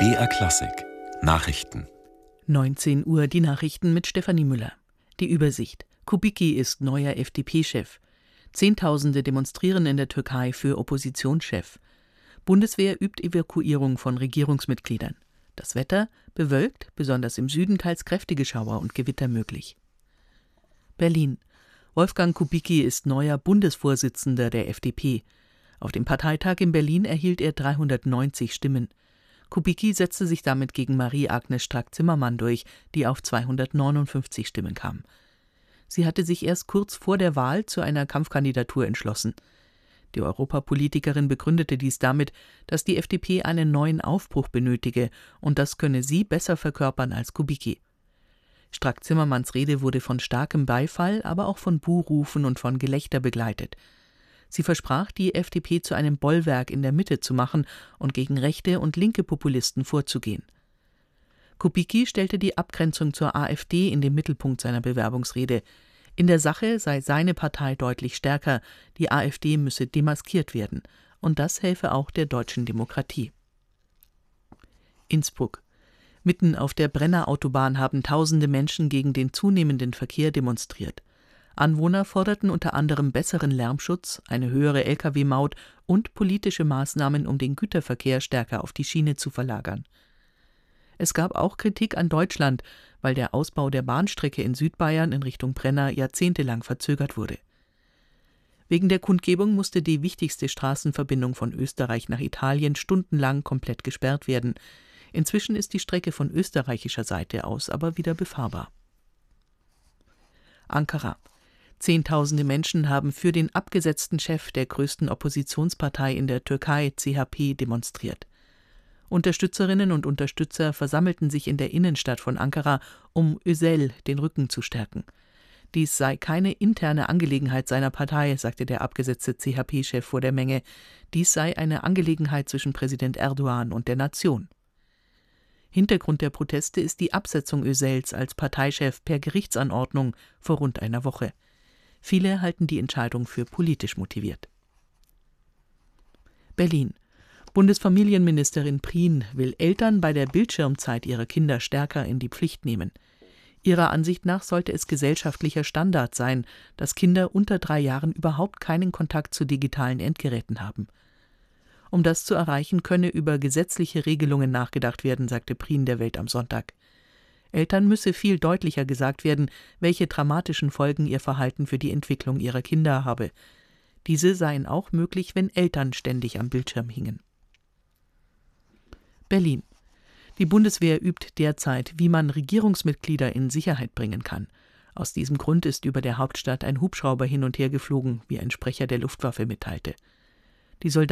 BR Klassik Nachrichten. 19 Uhr die Nachrichten mit Stefanie Müller. Die Übersicht. Kubicki ist neuer FDP-Chef. Zehntausende demonstrieren in der Türkei für Oppositionschef. Bundeswehr übt Evakuierung von Regierungsmitgliedern. Das Wetter bewölkt, besonders im Süden teils kräftige Schauer und Gewitter möglich. Berlin. Wolfgang Kubicki ist neuer Bundesvorsitzender der FDP. Auf dem Parteitag in Berlin erhielt er 390 Stimmen. Kubicki setzte sich damit gegen Marie-Agnes Strack-Zimmermann durch, die auf 259 Stimmen kam. Sie hatte sich erst kurz vor der Wahl zu einer Kampfkandidatur entschlossen. Die Europapolitikerin begründete dies damit, dass die FDP einen neuen Aufbruch benötige und das könne sie besser verkörpern als Kubicki. Strack-Zimmermanns Rede wurde von starkem Beifall, aber auch von Buhrufen und von Gelächter begleitet. Sie versprach, die FDP zu einem Bollwerk in der Mitte zu machen und gegen rechte und linke Populisten vorzugehen. Kubicki stellte die Abgrenzung zur AfD in den Mittelpunkt seiner Bewerbungsrede. In der Sache sei seine Partei deutlich stärker, die AfD müsse demaskiert werden. Und das helfe auch der deutschen Demokratie. Innsbruck. Mitten auf der Brenner Autobahn haben tausende Menschen gegen den zunehmenden Verkehr demonstriert. Anwohner forderten unter anderem besseren Lärmschutz, eine höhere Lkw-Maut und politische Maßnahmen, um den Güterverkehr stärker auf die Schiene zu verlagern. Es gab auch Kritik an Deutschland, weil der Ausbau der Bahnstrecke in Südbayern in Richtung Brenner jahrzehntelang verzögert wurde. Wegen der Kundgebung musste die wichtigste Straßenverbindung von Österreich nach Italien stundenlang komplett gesperrt werden. Inzwischen ist die Strecke von österreichischer Seite aus aber wieder befahrbar. Ankara. Zehntausende Menschen haben für den abgesetzten Chef der größten Oppositionspartei in der Türkei, CHP, demonstriert. Unterstützerinnen und Unterstützer versammelten sich in der Innenstadt von Ankara, um Özel den Rücken zu stärken. Dies sei keine interne Angelegenheit seiner Partei, sagte der abgesetzte CHP-Chef vor der Menge. Dies sei eine Angelegenheit zwischen Präsident Erdogan und der Nation. Hintergrund der Proteste ist die Absetzung Özels als Parteichef per Gerichtsanordnung vor rund einer Woche. Viele halten die Entscheidung für politisch motiviert. Berlin. Bundesfamilienministerin Prien will Eltern bei der Bildschirmzeit ihrer Kinder stärker in die Pflicht nehmen. Ihrer Ansicht nach sollte es gesellschaftlicher Standard sein, dass Kinder unter 3 Jahren überhaupt keinen Kontakt zu digitalen Endgeräten haben. Um das zu erreichen, könne über gesetzliche Regelungen nachgedacht werden, sagte Prien der Welt am Sonntag. Eltern müsse viel deutlicher gesagt werden, welche dramatischen Folgen ihr Verhalten für die Entwicklung ihrer Kinder habe. Diese seien auch möglich, wenn Eltern ständig am Bildschirm hingen. Berlin. Die Bundeswehr übt derzeit, wie man Regierungsmitglieder in Sicherheit bringen kann. Aus diesem Grund ist über der Hauptstadt ein Hubschrauber hin und her geflogen, wie ein Sprecher der Luftwaffe mitteilte. Die Soldaten